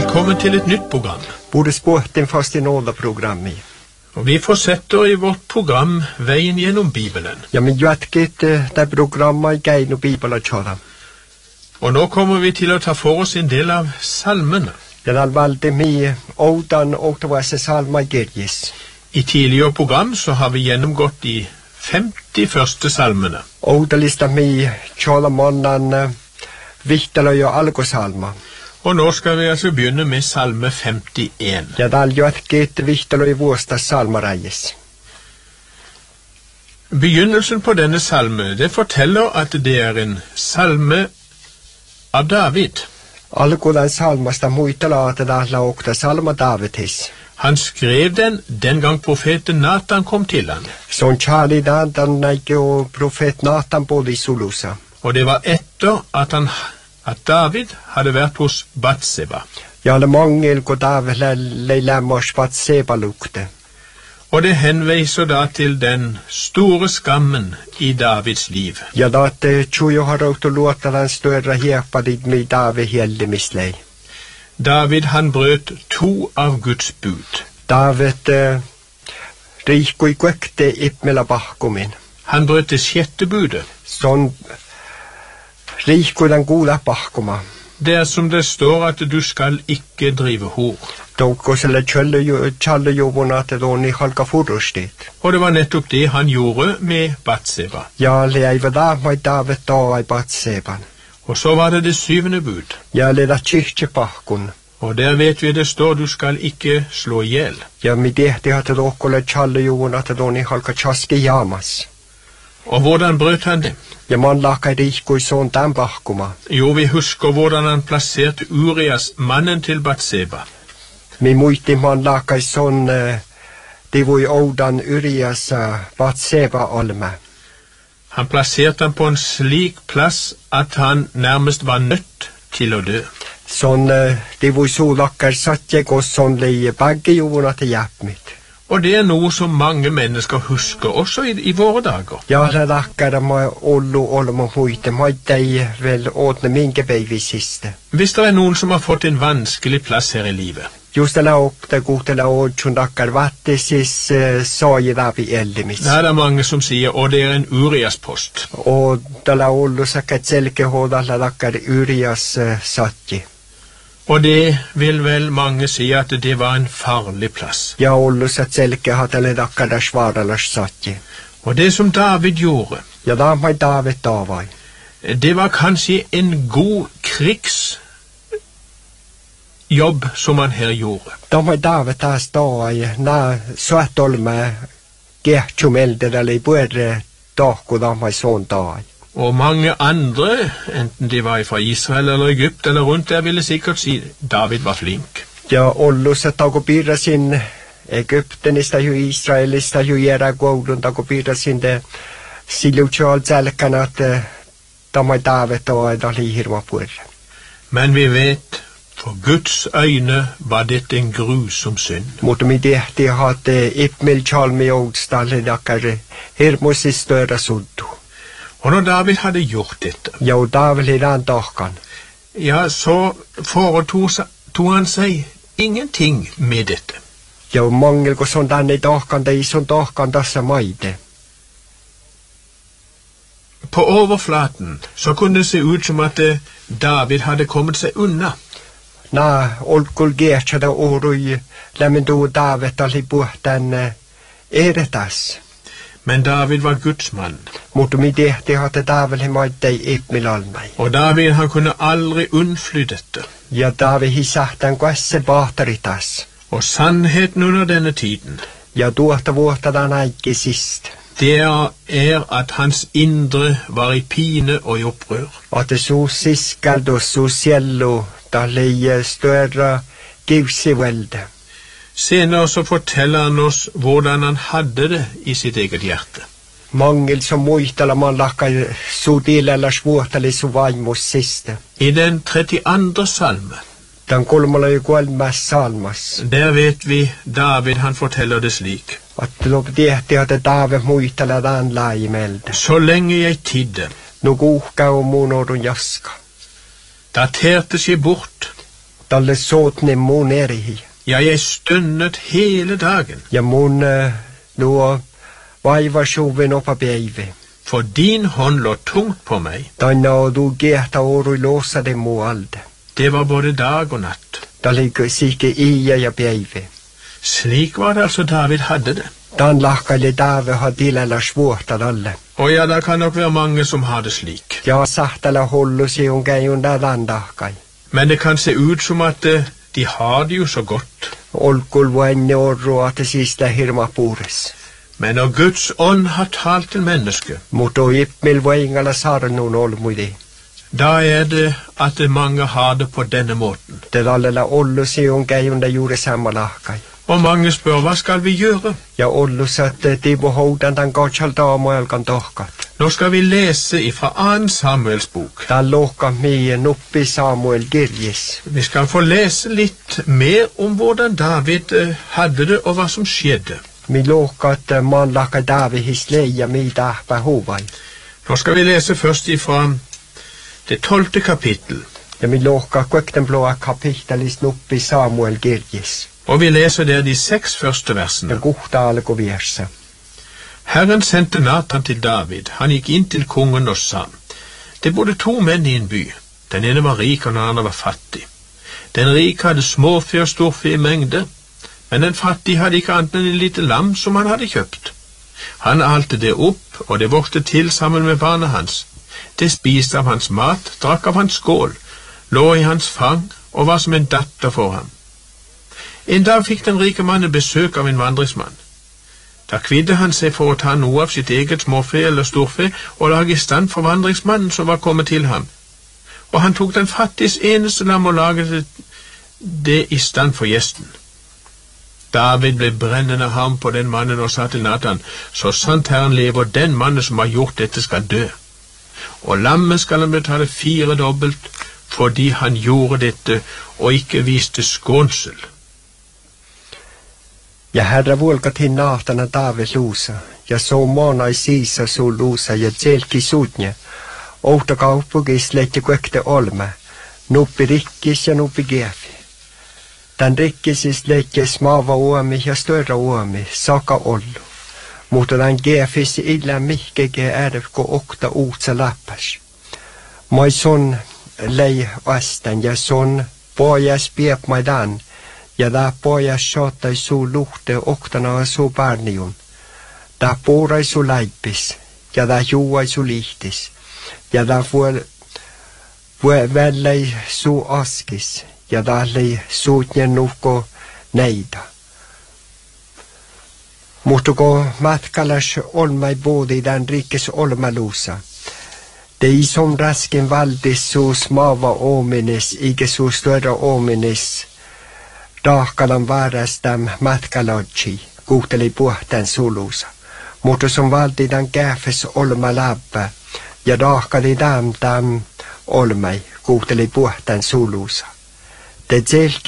Velkommen til et nytt program. Borde spurt en fast i nåda-programmet. Og vi fortsetter i vårt program Veien gjennom Bibelen. Ja, men jatket det programmet gein og Bibelen kjører. Og nå kommer vi til å ta for oss en del av salmene. Den har valgt mye ådan og det var salmer gergis. I tidligere program så har vi gjennomgått de 50 første salmene. Ådalista mye kjører måneden viktig og algosalmer. Og nå skal vi altså begynne med salme 51. Ja, det er jatket viktig og vårsta salmereies. Begynnelsen på denne salme, det forteller at det er en salme av David. Alle gode salmer stam høytelater der la åkta salmer Davidis. Han skrev den gang profeten Nathan kom til han. Sånn kjærlig Nathan og profet Nathan bodde i Sulusa. Og det var etter at David hadde vært hos Batseba. Ja, det mangel går David leilemmers Batseba lukte. Og det henviser da til den store skammen i Davids liv. Ja, da at tjojo har råd å låta den større hjepa dit med David hele mislei. David han brøt 2 av Guds bud. David riko i kvekte ippmela bakkomin. Han brøt det 6. budet. Sånn riko den gode bakkoma. Det er som det står at du skal ikke drive hor. Doko selle kjalle jobben at det ni halka forrustet. Og det var nettopp det han gjorde med Batseba. Ja, leiva da med David da i Batseban. Og så var det 7. bud. Ja, leda kyrkje bakkon. Og der vet vi det står du skal ikke slå ihjel. Ja, med det hadde doko le kjalle jobben at det ni halka kjaske jamas. Og hvordan brøt han det? Ja, man laka riko i sånn den bakkoma. Jo, vi husker hvordan han plasserte Urias, mannen til Batseba. Mi muisti man laka i sånn, det var i ådan Urias Batseba alme. Han plasserte han på en slik plass at han nærmest var nødt til å dø. Sånn, det var så lakker satt jeg og sånn leie begge jordene til hjelp mitt. Og det er noe som mange mennesker husker også i våre dager. Ja, det lakker med alle må høyte, med deg vel ådne min gebeiv i siste. Hvis det er noen som har fått en vanskelig plass her i livet. Just det la opp det gode la ådsjon lakker vattesis sa jeg da vi eldemis. Det er det mange som sier, og det er en Urias-post. Og da la alle sakket selkehoda la lakker Urias satt i. Og det vil vel mange si at det var en farlig plass. Ja, Ollus at selke hadde le dakker der svaralers satt i. Og det som David gjorde, ja, da med David da var. Det var kanskje en god krigsjobb som han her gjorde. Da med David da stod i, så at olme gertjomelde eller i både dag og da med sånn dag. Og mange andre, enten de var fra Israel eller Egypt eller rundt der, ville sikkert si David var flink. Ja, Ollus at dag og byrra sin Egypten i stedet jo Israel, i stedet jo gjerne gården, dag og byrra sin det silutjal zelkan at da med David og da liher var på det. Men vi vet, for Guds øyne var dette en grusom synd. Måtte vi det hadde ippmel tjal med ådstalle dakker her må si større suddo. Og når David hadde gjort dette, ja, og David i den dagen, ja, så foretog han seg ingenting med dette. Ja, og mangel går sånn denne dagen, det er sånn dagen da som meide. På overflaten så kunne det se ut som at David hadde kommet seg unna. Nei, olkol gertja det orui, lemmen do David alli bort den eretas. Men David var Guds mann. Måtte vi det hadde David med deg ippmel almei. Og David han kunne aldri unnfly dette. Ja, David har sagt den gwasse batteritas. Og sannheten under denne tiden, ja, då at det vårte den eike sist. Det er at hans indre var i pine og i opprør. At det så siskald og så sjello, da leie større givsi velde. Senere så forteller han oss hvordan han hadde det i sitt eget hjerte. Mangel som muitala man lakkar så del eller svårt eller så varm mot siste. I den 32. salme, den kolmala jo golmas salmas. Der vet vi David han forteller det slik. At det hadde David muitala den lai melde. Så lenge jeg tidde, no goka og monor og jaska. Da terte seg bort Dalle såtne mun erihi. Ja, jeg stønnet hele dagen. Ja mun nå vaiva sjoven oppa beive. For din hånd lå tungt på meg. Danna du geta oru låsa det mo alde. Det var både dag og natt. Da ligger sike ia ja beive. Slik var det altså David hadde det. Dan lakkaile Dave har dilala svårt av alle. Og ja, det kan nok være mange som har det slik. Ja, sahtala hollu se on käy där landakkai. Men det kan se ut som at de har det jo så godt. Olkul vainne orro at det sista hirma pures. Men når Guds ånd har talt til mennesket, Mutta ippmil vaingala sarnun olmuide. da det at mange har det på denne måten. Det lallella ollu se on käy juuri samma lahkai. Og mange spør, hva skal vi gjøre? Ja ollu satte tibo houdan tan kotsal daamoelkan tohkat. Nå skal vi lese ifra 2. Samuels bok. Tan lohka mie nuppi Samuel kirjes. Vi skal få lese litt mer om hvordan David hadde det og hva som skjedde. Mi lohka at man lakka Davi hisleia mi tahpa huvai. Nå skal vi lese først ifra det 12. kapittel. Ja mi lohka kvekten blåa kapittelis nuppi Samuel kirjes. Og vi leser der de 6 første versene. Ja kohta alko viersa. Herren sendte Natan til David. Han gikk inn til kongen og sa: Det bodde 2 menn i en by. Den ene var rik, og den andre var fattig. Den rike hadde småfe og storfe i mengde, men den fattige hadde ikke annet enn en lite lam som han hadde kjøpt. Han alte det opp, og det vokste til sammen med barna hans. Det spiste av hans mat, drakk av hans skål, lå i hans fang og var som en datter for ham. En dag fikk den rike mannen besøk av en vandringsmann. Da kvidde han seg for å ta noe av sitt eget småfe eller storfe og lage i stand for vandringsmannen som var kommet til ham. Og han tok den fattiges eneste lam og laget det i stand for gjesten. David ble brennende harm på den mannen og sa til Natan: Så sant Herren lever, den mannen som har gjort dette skal dø. Og lammet skal han betale 4 dobbelt, fordi han gjorde dette og ikke viste skånsel. Ja herra vuolka tin nahtana Davi luusa. Ja so mona i siisa su luusa ja tselki sutnje. Outa kauppugis leitti kvekte olme. Nuppi rikkis ja nuppi gefi. Tän rikkisis leitti smava uomi ja störra uomi, saka ollu. Mutta tän gefis illa mihkeke ärvko okta uutsa läppäs. Moi son lei astan ja son pojas piep maidan. Ja tää pojas soottai suu luhte oktana suu barniun. Tää puurai su läippis, ja tää juuai su lihtis. Ja tää vällei suu askis, ja tää lei suutnien nuhko neida. Mutta kun matkalas olmai boodi tän rikkes olmaluusa. Tei som rasken valdis suus maava oomines, ike suus tuoda oomines. Daahkalan vaarastam matkalodji, kuuhteli puhtaan suluusa. Mutta som valdi tän käfes olma läppä, ja daahkali tam olmai, kuuhteli puhtaan suluusa. Te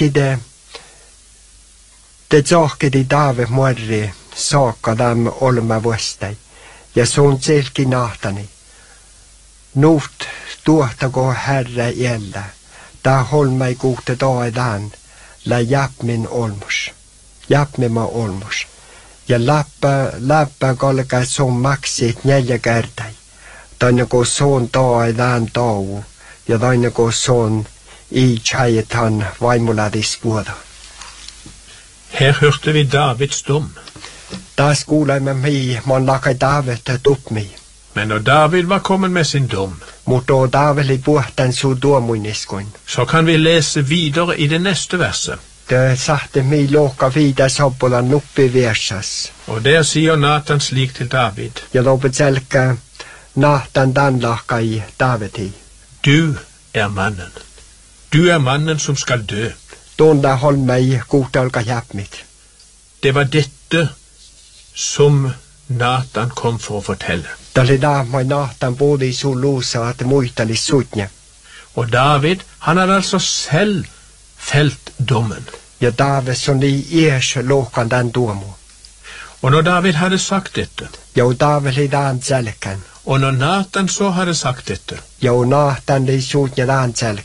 tsohkidi Daave muorri, saakka tam olma vuostai, ja sun tselki nahtani. Nuht tuohtako herra jällä, tää holmai kuuhte toedan. La jäpmin ma olmus. Ja läppä kolka son maksit 4 kertai. Taina ko son toedan tau, ja taina ko son i chayetan vaimuladis vuoda. Her hørte vi Davids dom. Taas kuulemme man lakai David tupmi. Men når David var kommet med sin dom, Mutta David puhtaan su tuomuiniskoin. så kan vi lese videre i det neste verset. Det satte mi loka vida sobbolan nuppi versas. Og der sier Natan slik til David: Ja lopet selkä nahtan danlahkai Davidi. Du er mannen. Du er mannen som skal dø. Tuonda holmei kuhtalka jäpmit. Det var dette som Natan kom for å fortelle. Tali daamai nahtan puoli su luusa at muistali sutnja. Og David, han hadde altså selv felt dommen. Ja David som i ies lohkan tän tuomu. Og når David hadde sagt dette, Ja David li daan selkän. og når Natan så hadde sagt dette, Ja nahtan li sutnja daan selkän.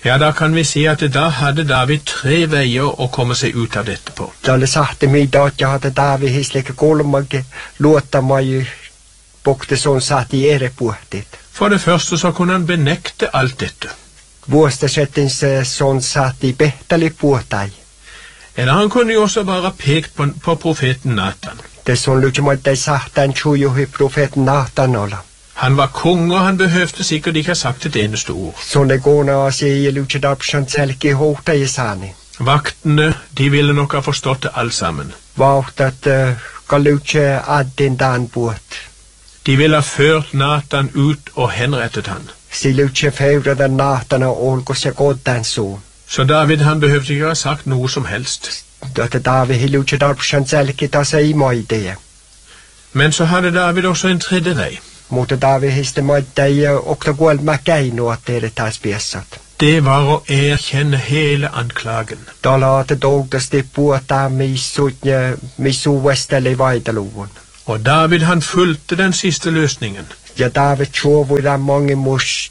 Ja, da kan vi si at da hadde David 3 veier å komme seg ut av dette på. Dalle sahte mida, että hade David hislike kolmage luottamai bokte sånn satt i erepuhtit. For det første så kunne han benekte alt dette. Vuostasettins sånn satt i behtali puhtai. Eller han kunne jo også bare pekt på profeten Natan. Det sånn lukemaittai sahtan tjujuhi profeten Natan olla. Han var konge, og han behøvde sikkert ikke ha sagt et eneste ord. Sånn det gående å si i lukedapsjan selke i hota i sani. Vaktene, de ville nok ha forstått det alt sammen. Vauht at galuche addin dan buot. De ville ha ført Natan ut og henrettet han. Si luche feura den Natan og olgos jeg goddan så. Så David, han behøvde ikke ha sagt noe som helst. Dette David i lukedapsjan selke ta seg i mai det. Men så hadde David også en tredje vei. Mutta David histe maittai okta kuolmäkäinu at teille taas piessat. Det var å erkjenne hele anklagen. Tala at dougtasti puhutaan missu vestelle vaidaluvun. Og David, han fulgte den siste løsningen. Ja David tjovuida mange mus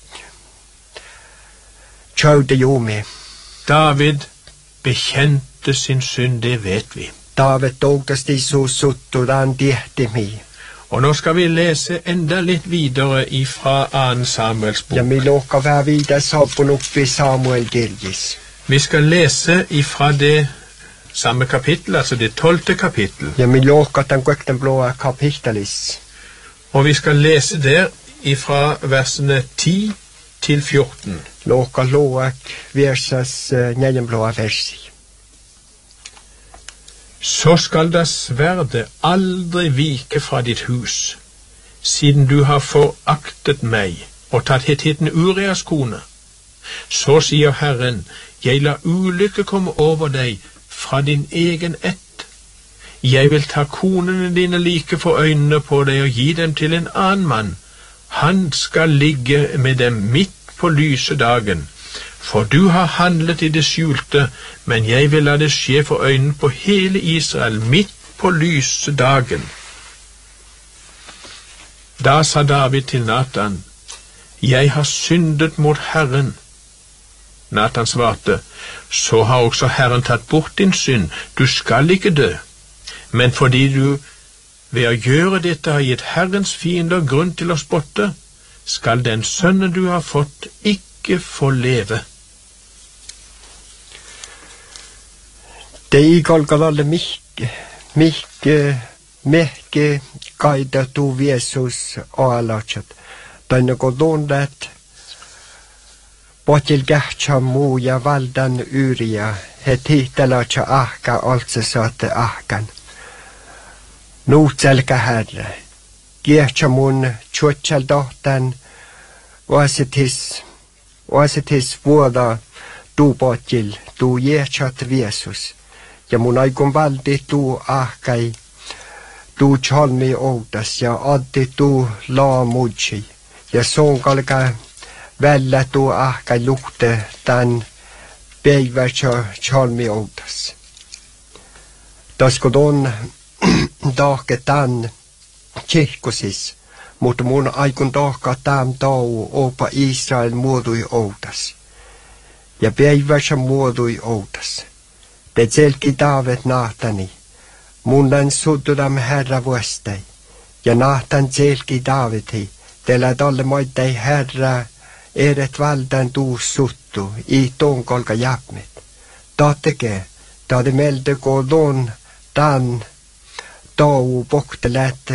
tjaude juumi. David bekjente sin synd, det vet vi. David dougtasti suusuttu dan tiehtimi. Og nå skal vi lese enda litt videre ifra 2. Samuels bok. Ja mi luokka vähän vidare saapun uppi Samuel kirjis. Vi skal lese ifra det samme kapittel, altså det 12. kapittel. Ja mi luokka tämän kuekten blåa kapittelis. Og vi skal lese der ifra versene 10 til 14. Luokka luok versas nejen blåa versi. Så skal da sverdet aldri vike fra ditt hus, siden du har foraktet meg og tatt Hittiten Urias kone. Så sier Herren, jeg lar ulykke komme over deg fra din egen ett. Jeg vil ta konene dine like for øynene på deg og gi dem til en annen mann. Han skal ligge med dem midt på lyse dagen. For du har handlet i det skjulte, men jeg vil la det skje for øynene på hele Israel, midt på lyse dagen. Da sa David til Natan, jeg har syndet mot Herren. Natan svarte, så har også Herren tatt bort din synd, du skal ikke dø. Men fordi du ved å gjøre dette har gitt Herrens fiender grunn til å spotte, skal den sønnen du har fått ikke få leve. Det i Golgalalle mihke kaida tu Jeesus oalatsat. Tänne kodondat potil kähtsä muu ja valdan yriä. He tihtalatsa ahka altse saatte ahkan. Nuutselkä herre. Kiehtsä mun tjuotsal dohtan oasitis vuoda tu potil tu jehtsat Jeesus. Ja mun aikon valdi tuu ahkai, tuu chalmi outas ja addi tuu laamudsi. Ja son kalka vällä tuu ahkai luhte tän päivätsä chalmi outas. Tasko ton tahke tän tsihkusis, mutta mun aikon tahka tämän tau opa Israel muodui outas. Ja päivätsä muodui outas. Det selki David Natani, mundan suddudam Herra vuostei, ja Natan selki Davidi, teillä tolle moittei Herra eret valdan tuu suttu, i tonkolka jakmit. Taateke, taade melde kodon tan tau poktelet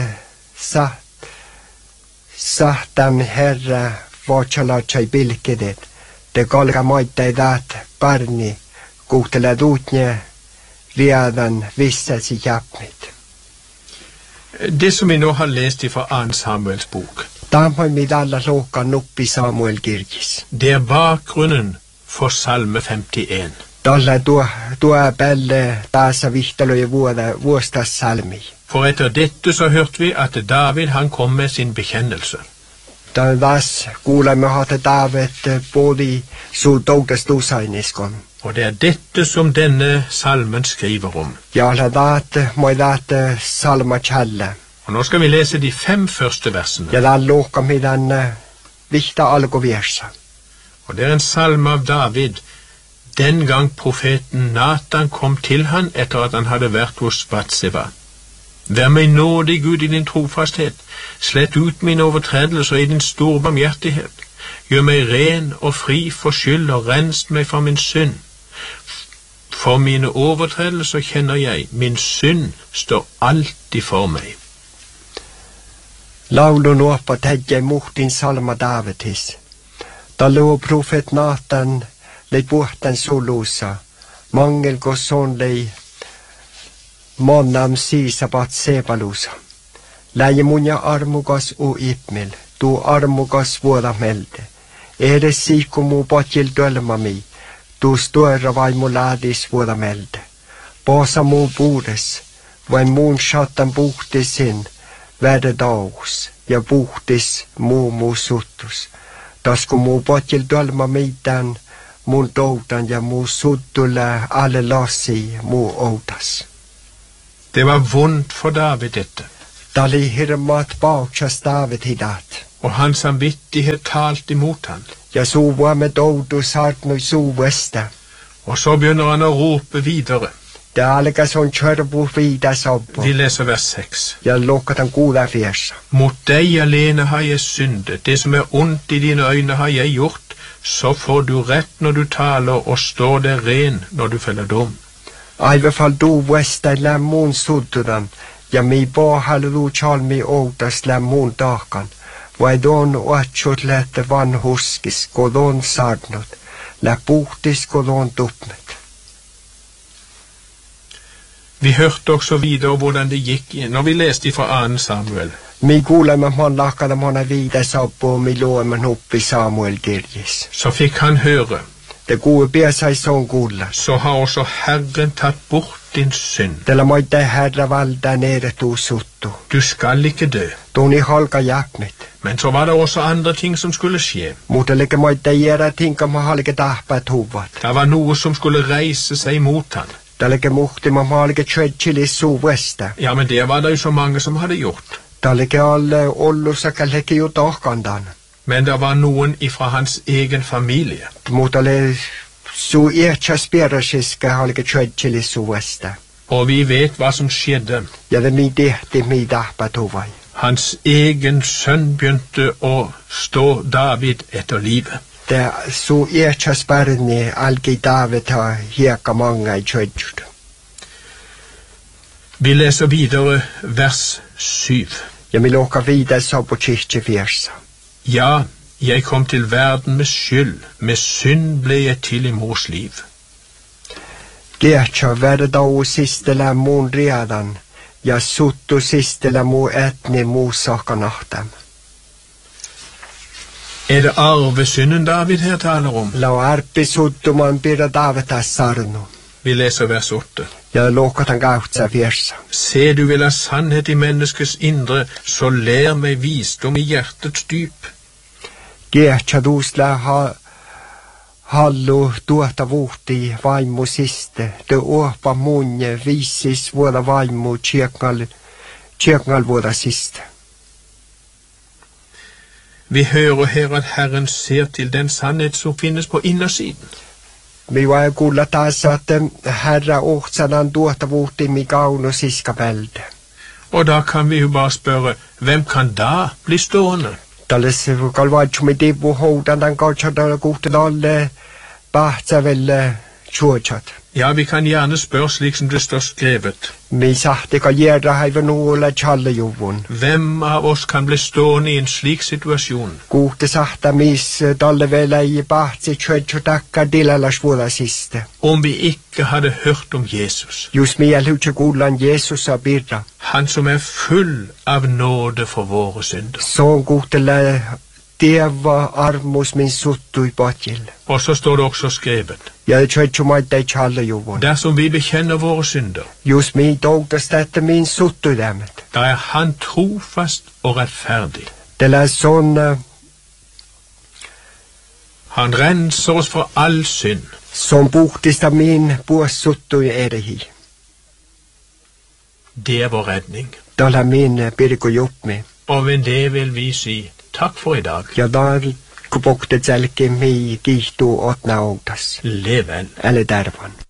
sahtam Herra vatsalatsai pilkedet, te kolka moittei daat parni, kuhtele tuutne redan vissasi jappmit. Det som vi nå har lest fra 2. Samuels bok, Tamhoi mit alla luokan nuppi Samuel kirkis. det er bakgrunnen for salme 51. Tällä tuo pelle taas vihtaloja vuostas salmi. For etter dette så hørte vi at David han kom med sin bekjennelse. Taas kuulemme hata David både su toudastusainiskon. Og det er dette som denne salmen skriver om. Ja la daat salma challe. Og nå skal vi lese de 5 første versene. Ja la luokka midan vihta alkuversa. Og det en salme av David, den gang profeten Nathan kom til han etter at han hadde vært hos Batseba. Vær meg nådig, Gud, i din trofasthet. Slett ut mine overtredelser i din store barmhjertighet. Gjør meg ren og fri for skyld, og rens meg for min synd. For mine overtredelser kjenner jeg, min synd står alltid for meg. Laulun oppa tegge mot din salma Davidis. Da lå profet Nathan lei puhtan sulusa, mangel gosson lei monnam siisa Batsebalusa. Läi munja armukas ipmil, tu armukas vuoda melde. Edes siiku muu potjil dölmami, tu stuera vaimu laadis vuoda melde. Poosa muu puudes, vain muun shatan puhtisin, väde daus, ja puhtis muu suttus. Tasku muu potjil dölmami tän, mun toutan ja muu suttulle alle lassi muu outas. Det var vondt for David dette. Dali hirmat baukjas David hidat. Og hans samvittighet talte imot han. Ja sova med doudu sartnui suvesta. Og så begynner han å rope videre. Det algas on kjørbu vida sobbo. Vi leser vers 6. Ja lukkat han goda fjersa. Mot deg alene har jeg syndet. Det som er ondt i dine øyne har jeg gjort. Så får du rett når du taler, og står der ren når du feller dom. Aive fall du vesta lämmun suddudan, ja mi bohalu du chalmi outas lämmun dakan. Vai don oatsut lähte vanhuskis, kodon sarnut, lä puhtis kodon tuppmet. Vi hørte også videre hvordan det gikk når vi leste fra 2. Samuel. Mi kuulemme mon lakada mona viida sabbo, mi luemme huppi Samuel kirjis. Så fikk han høre. Det gode biesai son kuulla. Så har også Herren tatt bort din synd. Tällä moitte herra valda nere tu suttu. Du skal ikke dø. Tuni halka jakmit. Men så var det også andre ting som skulle skje. Mutta leke moitte gjera tinka ma halke tahpat huvat. Det var noe som skulle reise seg mot han. Tälleke muhti ma halke tredjili suvesta. Ja, men det var det jo så mange som hadde gjort. Tälleke alle ollusaka leke jo tahkandan. Men det var noen ifra hans egen familie. Mutta le su ietsa spierasiska halke tredjili suvesta. Og vi vet hva som skjedde. Ja det mi dehti mi tahpat huvai. Hans egen sønn begynte å stå David etter livet. Det su ietsa sparni alki David ha hieka manga i tredjud. Vi leser videre vers 7. Ja mi loka vidare så på kyrkje fjersa. Ja, jeg kom til verden med skyld, med synd ble jeg til i mors liv. Gertsa verda da siste lämmun redan, ja suttu siste lämmu etni musaka nahtem. Er det arvesynden David her taler om? Lau arpi suttu man bira Davidas sarnu. Vi leser vers 8. Ja lokatan gautsa fjersa. Se, du vil ha sannhet i menneskets indre, så lær meg visdom i hjertets dyp. Gertsa dusla hallu tuota vuhti vaimu siste, det åpa munje visis vuoda vaimu tjekngal vuoda siste. Vi hører her at Herren ser til den sannhet som finnes på innersiden. Mi var kuulla taas, että herra ohtsanan tuota vuhti mi kauno siska velde. Og da kan vi jo bare spørre, hvem kan da bli stående? Talles kalvaitsumi tivu houdantan kautsadalla kuhtadalle pahtsavelle tjuotsat. Ja, vi kan gjerne spørre slik som det står skrevet. Mi sahti ka gjerra haiva nuola tjallejuvun. Hvem av oss kan bli stående i en slik situasjon? Kuhti sahta mis talle vela i pahtsi tjuotsutakka dilalas vuoda siste. Om vi ikke hadde hørt om Jesus. Just mi alhutse kuullan Jeesusa birra. Han som er full av nåde for våre synder. Så kuhtele Deva armus min suttu i potjil. Og så står det også skrevet. Ja det tjuotsumaita i tjallejuvun. Dersom vi bekjenner våre synder, Just mi dogtas dette min suttu dämmet. da er han trofast og rettferdig. Det er sånn Han renser oss for all synd. som puhtista min puossuttu i erehi. Det er vår redning. Dalla min pirko jupmi. Og ved det vil vi si takk for i dag. Ja da Kun poktet jälkeen mii kiihtuu otna outas. Leven. Äle tärvan.